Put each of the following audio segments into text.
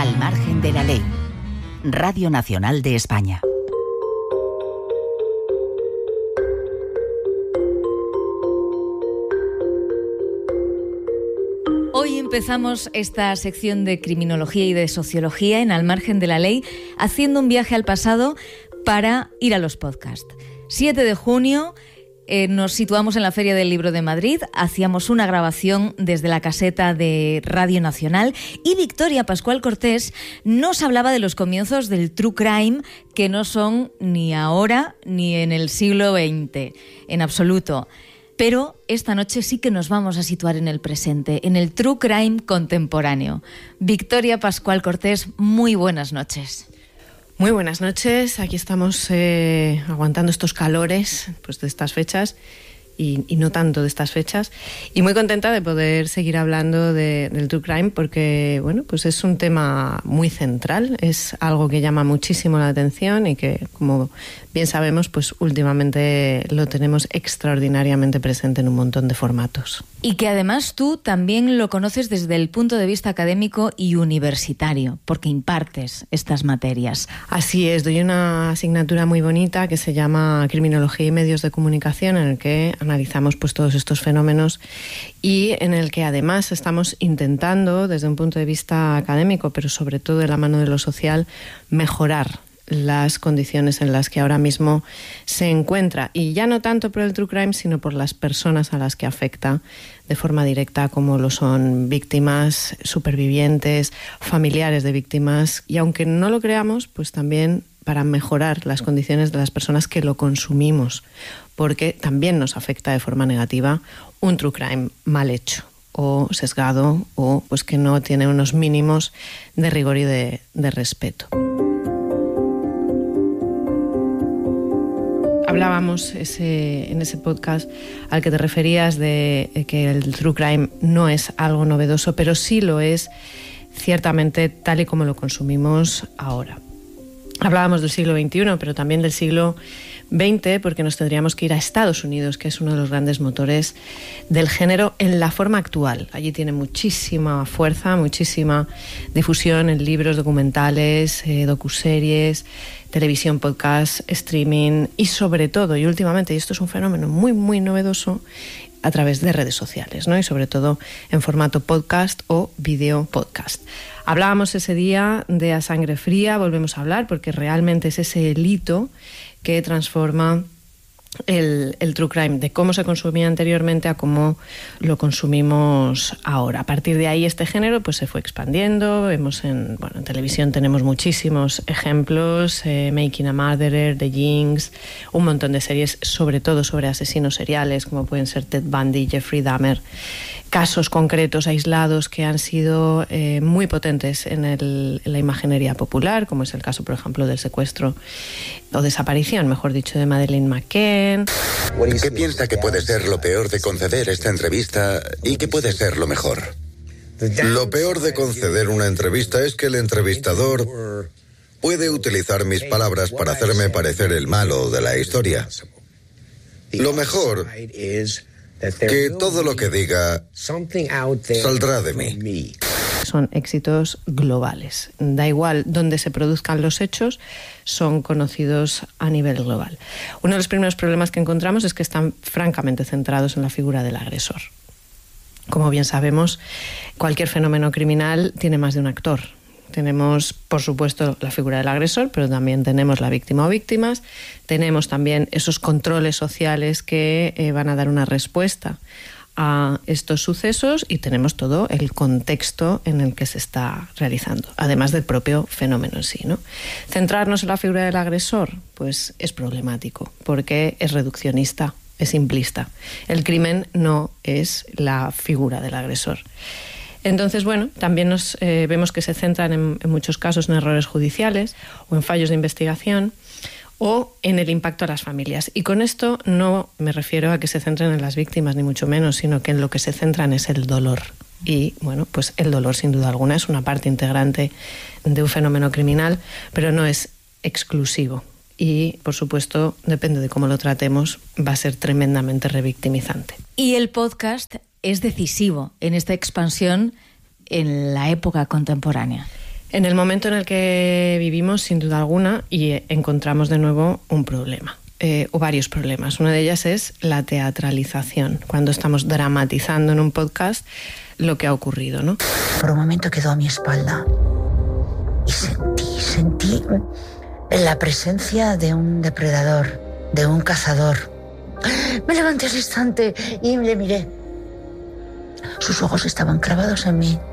Al margen de la ley. Radio Nacional de España. Hoy empezamos esta sección de criminología y de sociología en Al margen de la ley, haciendo un viaje al pasado para ir a los podcasts. 7 de junio nos situamos en la Feria del Libro de Madrid, hacíamos una grabación desde la caseta de Radio Nacional y Victoria Pascual Cortés nos hablaba de los comienzos del true crime, que no son ni ahora ni en el siglo XX, en absoluto. Pero esta noche sí que nos vamos a situar en el presente, en el true crime contemporáneo. Victoria Pascual Cortés, muy buenas noches. Muy buenas noches, aquí estamos aguantando estos calores pues, de estas fechas y no tanto de estas fechas, y muy contenta de poder seguir hablando del true crime porque bueno, pues es un tema muy central, es algo que llama muchísimo la atención y que, como bien sabemos, pues últimamente lo tenemos extraordinariamente presente en un montón de formatos. Y que además tú también lo conoces desde el punto de vista académico y universitario, porque impartes estas materias. Así es, doy una asignatura muy bonita que se llama Criminología y Medios de Comunicación, en el que analizamos pues todos estos fenómenos y en el que además estamos intentando, desde un punto de vista académico, pero sobre todo de la mano de lo social, mejorar las condiciones en las que ahora mismo se encuentra, y ya no tanto por el true crime, sino por las personas a las que afecta de forma directa, como lo son víctimas, supervivientes, familiares de víctimas, y aunque no lo creamos, pues también para mejorar las condiciones de las personas que lo consumimos, porque también nos afecta de forma negativa un true crime mal hecho o sesgado, o pues que no tiene unos mínimos de rigor y de respeto. Hablábamos en ese podcast al que te referías de que el true crime no es algo novedoso, pero sí lo es ciertamente tal y como lo consumimos ahora. Hablábamos del siglo XXI, pero también del siglo XX, porque nos tendríamos que ir a Estados Unidos, que es uno de los grandes motores del género en la forma actual. Allí tiene muchísima fuerza, muchísima difusión en libros, documentales, docuseries, televisión, podcast, streaming y sobre todo, y últimamente, y esto es un fenómeno muy, muy novedoso, a través de redes sociales, ¿no? Y sobre todo en formato podcast o video podcast. Hablábamos ese día de A Sangre Fría, volvemos a hablar porque realmente es ese hito que transforma el true crime, de cómo se consumía anteriormente a cómo lo consumimos ahora. A partir de ahí este género pues se fue expandiendo. Vemos en televisión tenemos muchísimos ejemplos, Making a Murderer, The Jinx, un montón de series, sobre todo sobre asesinos seriales como pueden ser Ted Bundy, Jeffrey Dahmer, casos concretos, aislados, que han sido muy potentes en la imaginería popular, como es el caso, por ejemplo, del secuestro o desaparición, mejor dicho, de Madeleine McCann. ¿Qué piensa que puede ser lo peor de conceder esta entrevista y qué puede ser lo mejor? Lo peor de conceder una entrevista es que el entrevistador puede utilizar mis palabras para hacerme parecer el malo de la historia. Lo mejor es que todo lo que diga saldrá de mí. Son éxitos globales. Da igual dónde se produzcan los hechos, son conocidos a nivel global. Uno de los primeros problemas que encontramos es que están francamente centrados en la figura del agresor. Como bien sabemos, cualquier fenómeno criminal tiene más de un actor. Tenemos, por supuesto, la figura del agresor, pero también tenemos la víctima o víctimas. Tenemos también esos controles sociales que van a dar una respuesta a estos sucesos, y tenemos todo el contexto en el que se está realizando, además del propio fenómeno en sí, ¿no? Centrarnos en la figura del agresor, pues es problemático, porque es reduccionista, es simplista. El crimen no es la figura del agresor. Entonces, bueno, también vemos que se centran en muchos casos en errores judiciales o en fallos de investigación o en el impacto a las familias. Y con esto no me refiero a que se centren en las víctimas, ni mucho menos, sino que en lo que se centran es el dolor. Y, bueno, pues el dolor, sin duda alguna, es una parte integrante de un fenómeno criminal, pero no es exclusivo. Y, por supuesto, depende de cómo lo tratemos, va a ser tremendamente revictimizante. Y el podcast es decisivo en esta expansión en la época contemporánea. En el momento en el que vivimos, sin duda alguna, y encontramos de nuevo un problema. O varios problemas. Una de ellas es la teatralización, cuando estamos dramatizando en un podcast lo que ha ocurrido, ¿no? Por un momento quedó a mi espalda y sentí la presencia de un depredador, de un cazador. Me levanté al instante y le miré. Sus ojos estaban clavados en mí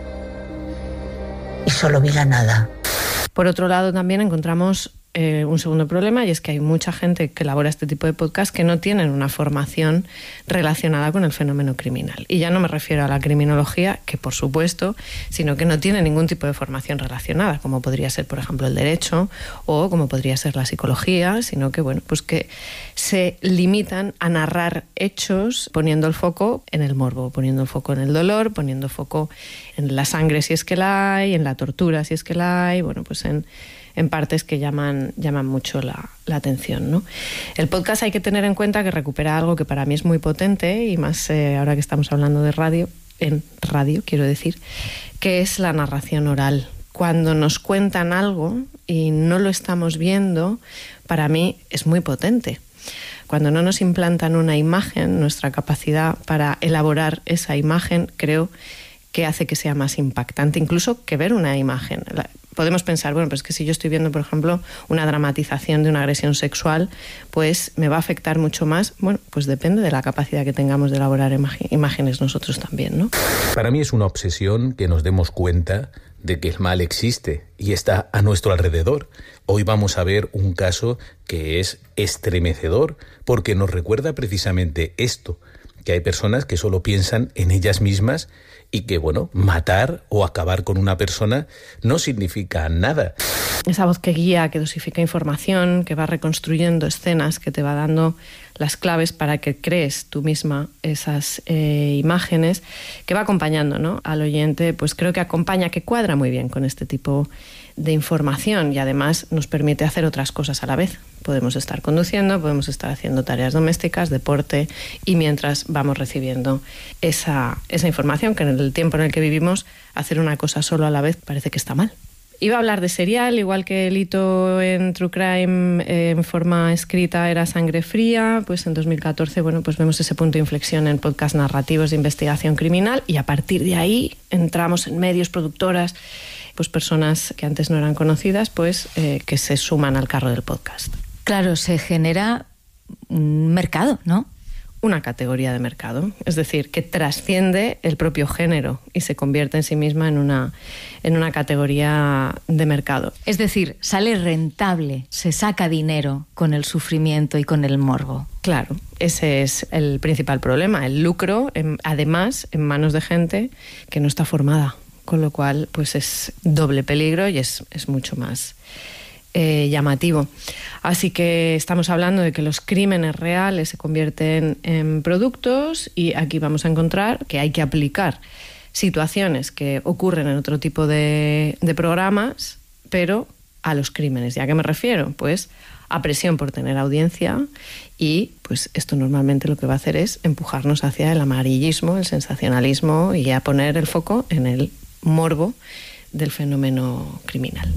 y solo vi la nada. Por otro lado, también encontramos un segundo problema, y es que hay mucha gente que elabora este tipo de podcast que no tienen una formación relacionada con el fenómeno criminal. Y ya no me refiero a la criminología, que por supuesto, sino que no tiene ningún tipo de formación relacionada, como podría ser, por ejemplo, el derecho o como podría ser la psicología, sino que, bueno, pues que se limitan a narrar hechos poniendo el foco en el morbo, poniendo el foco en el dolor, poniendo el foco en la sangre si es que la hay, en la tortura si es que la hay, bueno, pues en partes que llaman mucho la atención, ¿no? El podcast hay que tener en cuenta que recupera algo que para mí es muy potente, y más ahora que estamos hablando de radio, en radio quiero decir, que es la narración oral. Cuando nos cuentan algo y no lo estamos viendo, para mí es muy potente. Cuando no nos implantan una imagen, nuestra capacidad para elaborar esa imagen, creo que hace que sea más impactante, incluso que ver una imagen. Podemos pensar, bueno, pues que si yo estoy viendo, por ejemplo, una dramatización de una agresión sexual, pues me va a afectar mucho más. Bueno, pues depende de la capacidad que tengamos de elaborar imágenes nosotros también, ¿no? Para mí es una obsesión que nos demos cuenta de que el mal existe y está a nuestro alrededor. Hoy vamos a ver un caso que es estremecedor porque nos recuerda precisamente esto, que hay personas que solo piensan en ellas mismas y que, bueno, matar o acabar con una persona no significa nada. Esa voz que guía, que dosifica información, que va reconstruyendo escenas, que te va dando las claves para que crees tú misma esas imágenes, que va acompañando, ¿no?, al oyente, pues creo que acompaña, que cuadra muy bien con este tipo de información, y además nos permite hacer otras cosas a la vez. Podemos estar conduciendo, podemos estar haciendo tareas domésticas, deporte, y mientras vamos recibiendo esa información, que en el tiempo en el que vivimos, hacer una cosa solo a la vez parece que está mal. Iba a hablar de serial, igual que el hito en True Crime en forma escrita era Sangre Fría, pues en 2014, bueno, pues vemos ese punto de inflexión en podcast narrativos de investigación criminal, y a partir de ahí entramos en medios, productoras, pues personas que antes no eran conocidas, pues que se suman al carro del podcast. Claro, se genera un mercado, ¿no? Una categoría de mercado, es decir, que trasciende el propio género y se convierte en sí misma en una categoría de mercado. Es decir, sale rentable, se saca dinero con el sufrimiento y con el morbo. Claro, ese es el principal problema, el lucro, además, en manos de gente que no está formada, con lo cual pues es doble peligro y es mucho más llamativo. Así que estamos hablando de que los crímenes reales se convierten en productos, y aquí vamos a encontrar que hay que aplicar situaciones que ocurren en otro tipo de programas, pero a los crímenes. ¿Y a qué me refiero? Pues a presión por tener audiencia, y pues esto normalmente lo que va a hacer es empujarnos hacia el amarillismo, el sensacionalismo, y a poner el foco en el morbo del fenómeno criminal.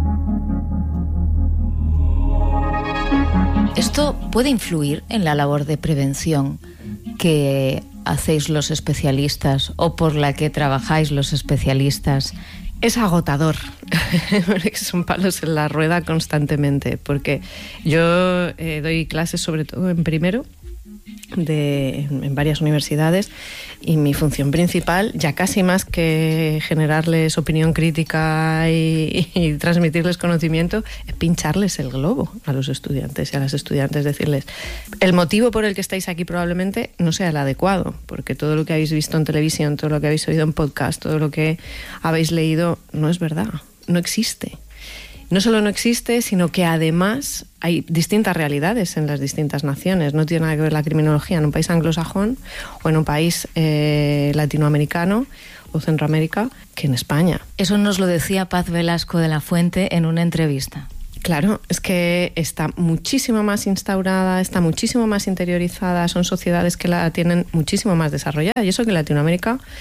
¿Esto puede influir en la labor de prevención que hacéis los especialistas o por la que trabajáis los especialistas? Es agotador, son palos en la rueda constantemente, porque yo doy clases sobre todo en primero en varias universidades, y mi función principal, ya casi más que generarles opinión crítica y transmitirles conocimiento, es pincharles el globo a los estudiantes y a las estudiantes, decirles el motivo por el que estáis aquí probablemente no sea el adecuado, porque todo lo que habéis visto en televisión, todo lo que habéis oído en podcast, todo lo que habéis leído no es verdad, no existe. No solo no existe, sino que además hay distintas realidades en las distintas naciones. No tiene nada que ver la criminología en un país anglosajón o en un país latinoamericano o Centroamérica que en España. Eso nos lo decía Paz Velasco de la Fuente en una entrevista. Claro, es que está muchísimo más instaurada, está muchísimo más interiorizada, son sociedades que la tienen muchísimo más desarrollada. Y eso que en Latinoamérica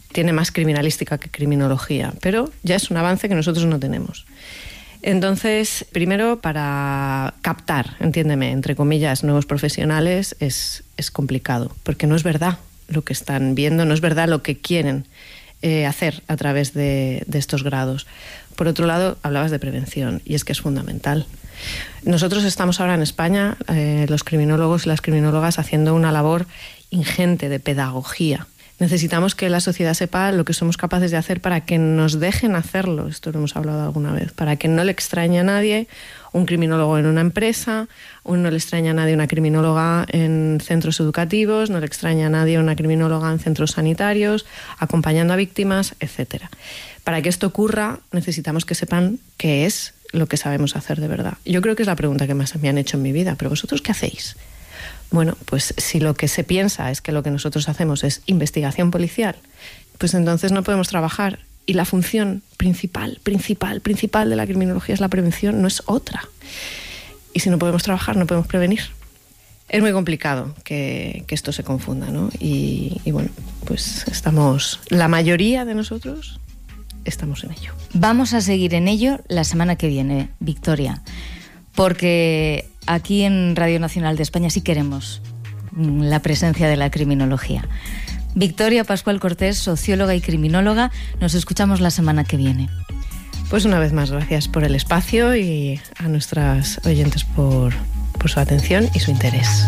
tiene más criminalística que criminología, pero ya es un avance que nosotros no tenemos. Entonces, primero, para captar, entiéndeme, entre comillas, nuevos profesionales es complicado, porque no es verdad lo que están viendo, no es verdad lo que quieren hacer a través de estos grados. Por otro lado, hablabas de prevención, y es que es fundamental. Nosotros estamos ahora en España, los criminólogos y las criminólogas, haciendo una labor ingente de pedagogía. Necesitamos que la sociedad sepa lo que somos capaces de hacer para que nos dejen hacerlo. Esto lo hemos hablado alguna vez. Para que no le extrañe a nadie un criminólogo en una empresa, no le extraña a nadie una criminóloga en centros educativos, no le extraña a nadie una criminóloga en centros sanitarios, acompañando a víctimas, etc. Para que esto ocurra, necesitamos que sepan qué es lo que sabemos hacer de verdad. Yo creo que es la pregunta que más me han hecho en mi vida. ¿Pero vosotros qué hacéis? Bueno, pues si lo que se piensa es que lo que nosotros hacemos es investigación policial, pues entonces no podemos trabajar. Y la función principal de la criminología es la prevención, no es otra. Y si no podemos trabajar, no podemos prevenir. Es muy complicado que esto se confunda, ¿no? Y bueno, pues la mayoría de nosotros estamos en ello. Vamos a seguir en ello la semana que viene, Victoria, porque aquí en Radio Nacional de España sí queremos la presencia de la criminología. Victoria Pascual Cortés, socióloga y criminóloga, nos escuchamos la semana que viene. Pues una vez más, gracias por el espacio y a nuestras oyentes por su atención y su interés.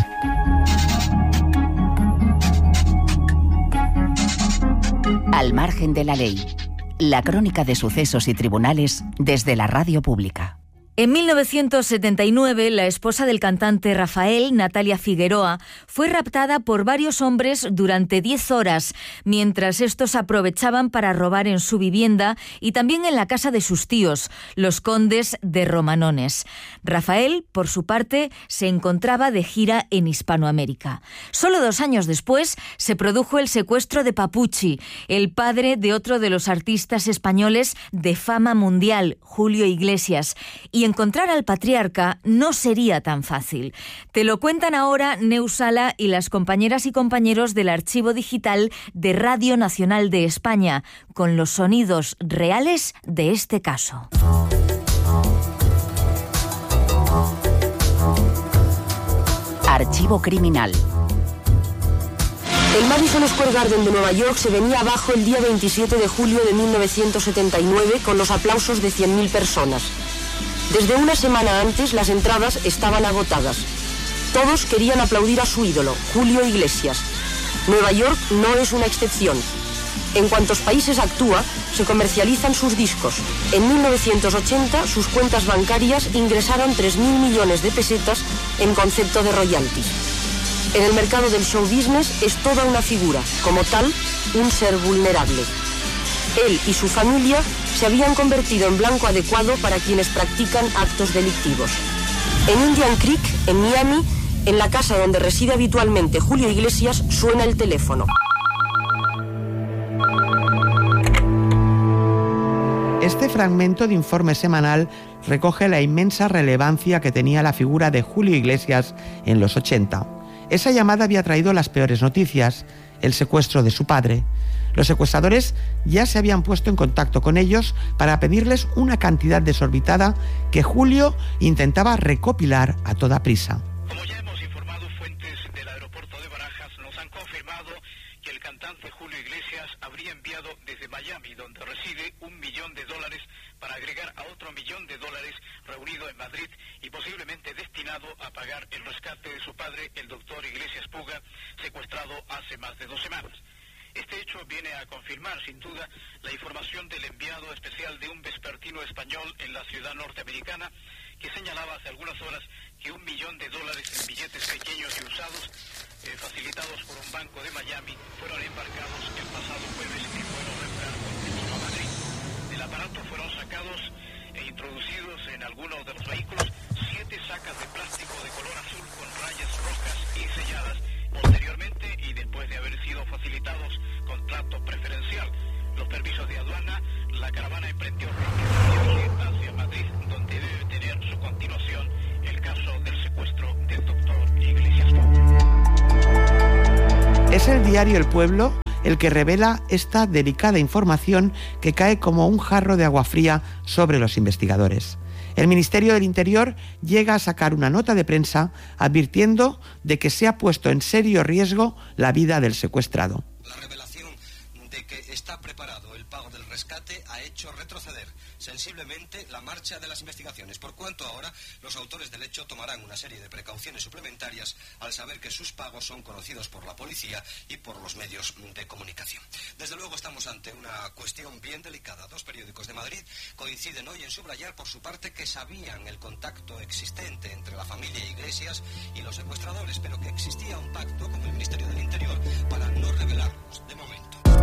Al margen de la ley, la crónica de sucesos y tribunales desde la radio pública. En 1979, la esposa del cantante Rafael, Natalia Figueroa, fue raptada por varios hombres durante 10 horas, mientras estos aprovechaban para robar en su vivienda y también en la casa de sus tíos, los condes de Romanones. Rafael, por su parte, se encontraba de gira en Hispanoamérica. Solo 2 años después se produjo el secuestro de Papuchi, el padre de otro de los artistas españoles de fama mundial, Julio Iglesias, y encontrar al patriarca no sería tan fácil. Te lo cuentan ahora Neus Sala y las compañeras y compañeros del Archivo Digital de Radio Nacional de España, con los sonidos reales de este caso. Archivo Criminal. El Madison Square Garden de Nueva York se venía abajo el día 27 de julio de 1979 con los aplausos de 100.000 personas. Desde una semana antes las entradas estaban agotadas. Todos querían aplaudir a su ídolo, Julio Iglesias. Nueva York no es una excepción. En cuantos países actúa, se comercializan sus discos. En 1980, sus cuentas bancarias ingresaron 3.000 millones de pesetas en concepto de royalties. En el mercado del show business es toda una figura, como tal, un ser vulnerable. Él y su familia se habían convertido en blanco adecuado para quienes practican actos delictivos. En Indian Creek, en Miami, en la casa donde reside habitualmente Julio Iglesias, suena el teléfono. Este fragmento de informe semanal recoge la inmensa relevancia que tenía la figura de Julio Iglesias en los 80. Esa llamada había traído las peores noticias, el secuestro de su padre. Los secuestradores ya se habían puesto en contacto con ellos para pedirles una cantidad desorbitada que Julio intentaba recopilar a toda prisa. Como ya hemos informado, fuentes del aeropuerto de Barajas nos han confirmado que el cantante Julio Iglesias habría enviado desde Miami, donde reside, $1 millón para agregar a otro $1 millón reunido en Madrid y posiblemente destinado a pagar el rescate de su padre, el doctor Iglesias Puga, secuestrado hace más de 2 semanas. Este hecho viene a confirmar, sin duda, la información del enviado especial de un vespertino español en la ciudad norteamericana, que señalaba hace algunas horas que $1 millón en billetes pequeños y usados, facilitados por un banco de Miami, fueron embarcados el pasado jueves y fueron regulados con destino a Madrid. Del aparato fueron sacados e introducidos en algunos de los vehículos 7 sacas de plástico de color azul con rayas rojas y selladas. Posteriormente, y después de haber sido facilitados con trato preferencial los permisos de aduana, la caravana emprendió rápidamente hacia Madrid, donde debe tener su continuación el caso del secuestro del doctor Iglesias. Es el diario El Pueblo el que revela esta delicada información que cae como un jarro de agua fría sobre los investigadores. El Ministerio del Interior llega a sacar una nota de prensa advirtiendo de que se ha puesto en serio riesgo la vida del secuestrado. La revelación de que está preparado el pago del rescate ha hecho retroceder sensiblemente la marcha de las investigaciones, por cuanto ahora los autores del hecho tomarán una serie de precauciones suplementarias al saber que sus pagos son conocidos por la policía y por los medios de comunicación. Desde luego estamos ante una cuestión bien delicada. Dos periódicos de Madrid coinciden hoy en subrayar por su parte que sabían el contacto existente entre la familia Iglesias y los secuestradores, pero que existía un pacto con el Ministerio del Interior para no revelarlos de momento.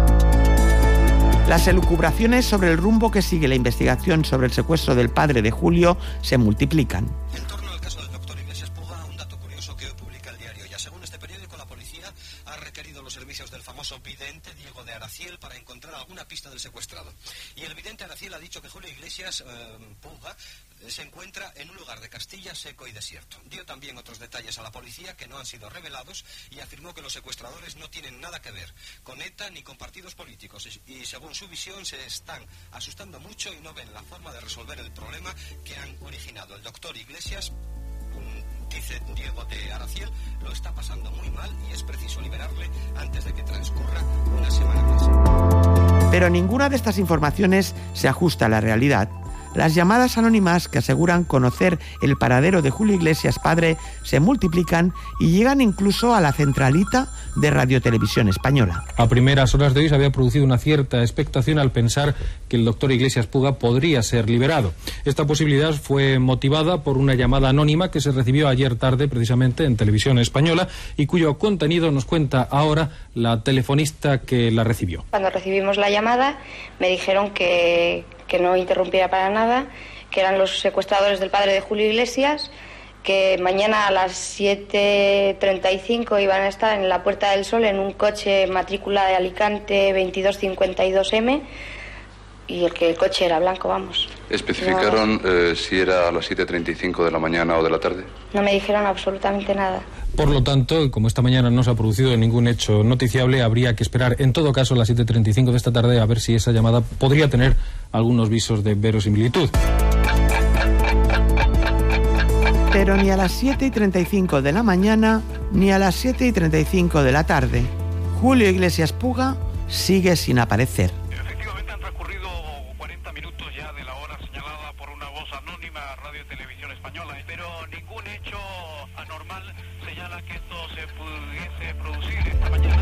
Las elucubraciones sobre el rumbo que sigue la investigación sobre el secuestro del padre de Julio se multiplican. En torno al caso del doctor Iglesias Puga, un dato curioso que hoy publica el diario Ya. Según este periódico, la policía ha requerido los servicios del famoso vidente Diego de Araciel para encontrar alguna pista del secuestrado. Y el vidente Araciel ha dicho que Julio Iglesias Puga se encuentra en un lugar de Castilla seco y desierto. Dio también otros detalles a la policía que no han sido revelados y afirmó que los secuestradores no tienen nada que ver con ETA ni con partidos políticos y según su visión se están asustando mucho y no ven la forma de resolver el problema que han originado. El doctor Iglesias, dice Diego de Araciel, lo está pasando muy mal y es preciso liberarle antes de que transcurra una semana más. Pero ninguna de estas informaciones se ajusta a la realidad. Las llamadas anónimas que aseguran conocer el paradero de Julio Iglesias padre se multiplican y llegan incluso a la centralita de Radio Televisión Española. A primeras horas de hoy se había producido una cierta expectación al pensar que el doctor Iglesias Puga podría ser liberado. Esta posibilidad fue motivada por una llamada anónima que se recibió ayer tarde precisamente en Televisión Española y cuyo contenido nos cuenta ahora la telefonista que la recibió. Cuando recibimos la llamada me dijeron que no interrumpiera para nada, que eran los secuestradores del padre de Julio Iglesias, que mañana a las 7:35 iban a estar en la Puerta del Sol en un coche matrícula de Alicante 2252M y el coche era blanco, vamos. ¿Especificaron si era a las 7:35 de la mañana o de la tarde? No me dijeron absolutamente nada. Por lo tanto, como esta mañana no se ha producido ningún hecho noticiable, habría que esperar en todo caso a las 7:35 de esta tarde a ver si esa llamada podría tener algunos visos de verosimilitud. Pero ni a las 7:35 de la mañana ni a las 7:35 de la tarde, Julio Iglesias Puga sigue sin aparecer. Efectivamente han transcurrido 40 minutos ya de la hora señalada por una voz anónima a Radio Televisión Española, pero ningún hecho anormal señala que esto se pudiese producir esta mañana.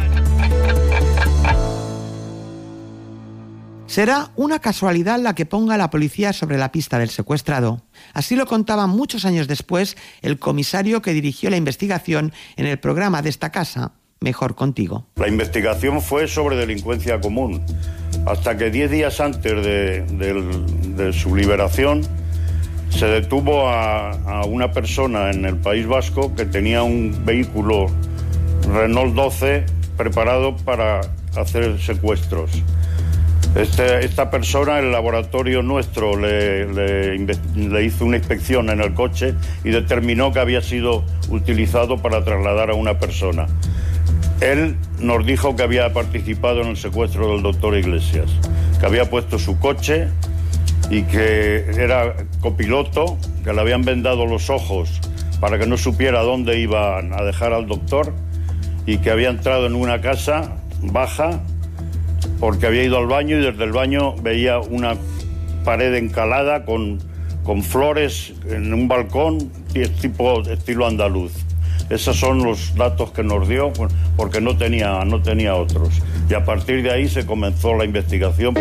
Será una casualidad la que ponga a la policía sobre la pista del secuestrado. Así lo contaba muchos años después el comisario que dirigió la investigación en el programa de esta casa, Mejor Contigo. La investigación fue sobre delincuencia común, hasta que 10 días antes de su liberación se detuvo a una persona en el País Vasco que tenía un vehículo Renault 12 preparado para hacer secuestros. Esta persona, el laboratorio nuestro, le hizo una inspección en el coche y determinó que había sido utilizado para trasladar a una persona. Él nos dijo que había participado en el secuestro del doctor Iglesias, que había puesto su coche y que era copiloto, que le habían vendado los ojos para que no supiera dónde iban a dejar al doctor y que había entrado en una casa baja porque había ido al baño y desde el baño veía una pared encalada con flores en un balcón estilo andaluz. Esos son los datos que nos dio porque no tenía otros. Y a partir de ahí se comenzó la investigación.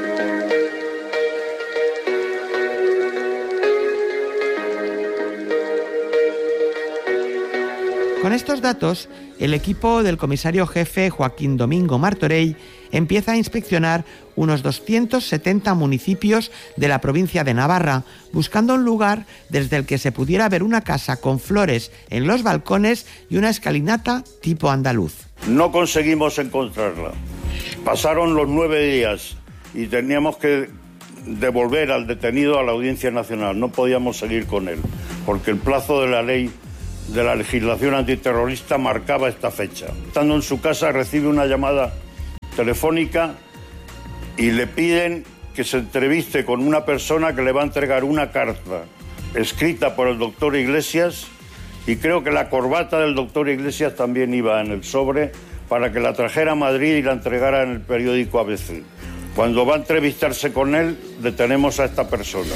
Con estos datos, el equipo del comisario jefe Joaquín Domingo Martorell empieza a inspeccionar unos 270 municipios de la provincia de Navarra, buscando un lugar desde el que se pudiera ver una casa con flores en los balcones y una escalinata tipo andaluz. No conseguimos encontrarla. Pasaron los 9 días y teníamos que devolver al detenido a la Audiencia Nacional. No podíamos seguir con él, porque el plazo de la ley de la legislación antiterrorista marcaba esta fecha. Estando en su casa recibe una llamada telefónica y le piden que se entreviste con una persona que le va a entregar una carta escrita por el doctor Iglesias, y creo que la corbata del doctor Iglesias también iba en el sobre, para que la trajera a Madrid y la entregara en el periódico ABC. Cuando va a entrevistarse con él, detenemos a esta persona.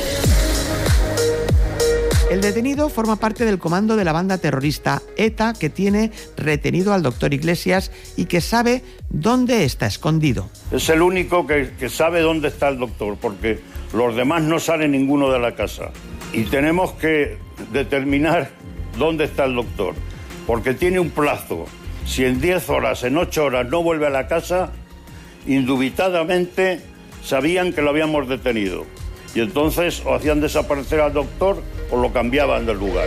El detenido forma parte del comando de la banda terrorista ETA, que tiene retenido al doctor Iglesias y que sabe dónde está escondido. Es el único que sabe dónde está el doctor, porque los demás no sale ninguno de la casa. Y tenemos que determinar dónde está el doctor, porque tiene un plazo. Si en 10 horas, en 8 horas no vuelve a la casa, indubitadamente sabían que lo habíamos detenido. Y entonces o hacían desaparecer al doctor o lo cambiaban del lugar.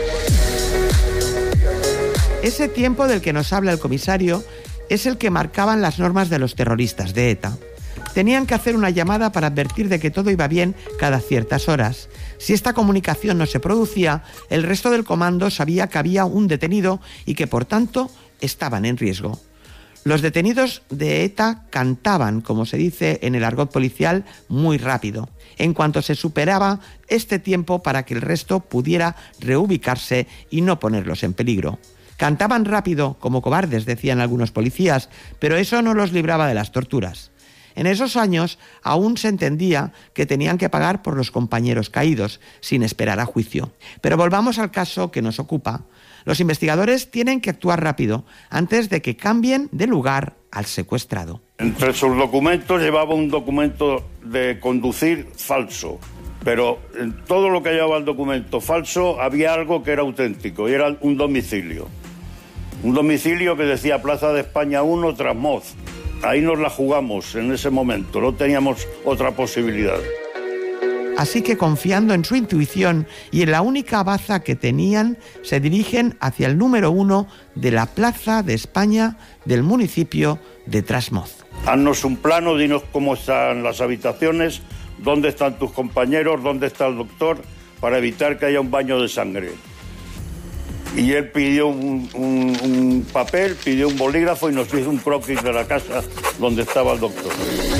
Ese tiempo del que nos habla el comisario es el que marcaban las normas de los terroristas de ETA. Tenían que hacer una llamada para advertir de que todo iba bien cada ciertas horas. Si esta comunicación no se producía, el resto del comando sabía que había un detenido y que, por tanto, estaban en riesgo. Los detenidos de ETA cantaban, como se dice en el argot policial, muy rápido, en cuanto se superaba este tiempo para que el resto pudiera reubicarse y no ponerlos en peligro. Cantaban rápido, como cobardes, decían algunos policías, pero eso no los libraba de las torturas. En esos años aún se entendía que tenían que pagar por los compañeros caídos, sin esperar a juicio. Pero volvamos al caso que nos ocupa. Los investigadores tienen que actuar rápido antes de que cambien de lugar al secuestrado. Entre sus documentos llevaba un documento de conducir falso, pero en todo lo que llevaba el documento falso había algo que era auténtico, y era un domicilio. Un domicilio que decía Plaza de España 1, Trasmoz. Ahí nos la jugamos en ese momento, no teníamos otra posibilidad. Así que, confiando en su intuición y en la única baza que tenían, se dirigen hacia el número 1 de la Plaza de España del municipio de Trasmoz. Haznos un plano, dinos cómo están las habitaciones, dónde están tus compañeros, dónde está el doctor, para evitar que haya un baño de sangre. Y él pidió un papel, pidió un bolígrafo y nos hizo un croquis de la casa donde estaba el doctor.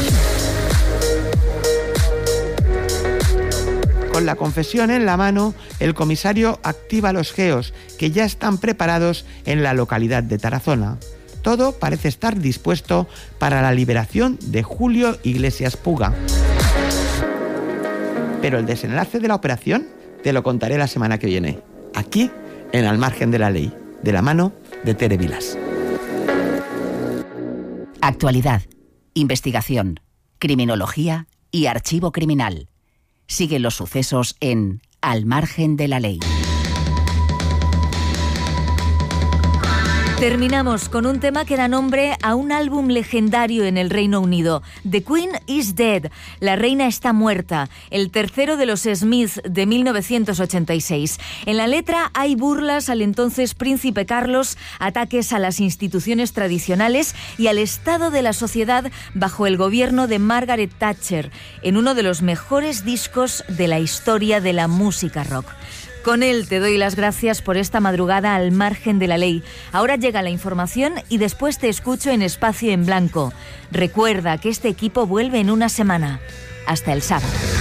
Con la confesión en la mano, el comisario activa los GEOs, que ya están preparados en la localidad de Tarazona. Todo parece estar dispuesto para la liberación de Julio Iglesias Puga. Pero el desenlace de la operación te lo contaré la semana que viene, aquí en Al Margen de la Ley, de la mano de Tere Vilas. Actualidad, investigación, criminología y archivo criminal. Sigue los sucesos en Al Margen de la Ley. Terminamos con un tema que da nombre a un álbum legendario en el Reino Unido, The Queen is Dead, La Reina está muerta, el tercero de los Smiths de 1986. En la letra hay burlas al entonces príncipe Carlos, ataques a las instituciones tradicionales y al estado de la sociedad bajo el gobierno de Margaret Thatcher, en uno de los mejores discos de la historia de la música rock. Con él te doy las gracias por esta madrugada al margen de la ley. Ahora llega la información y después te escucho en Espacio en Blanco. Recuerda que este equipo vuelve en una semana. Hasta el sábado.